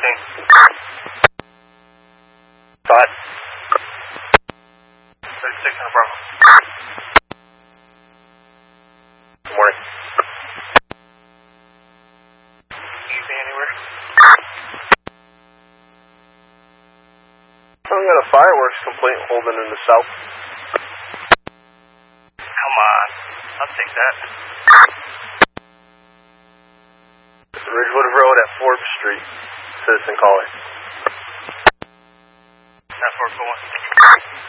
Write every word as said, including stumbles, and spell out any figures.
sixteen. Go ahead. thirty-six on the Bravo. Good morning. Anything anywhere? I got a fireworks complaint holding in the south. Come on. I'll take that. Ridgewood Road at Forbes Street. Citizen calling. That's where we're going.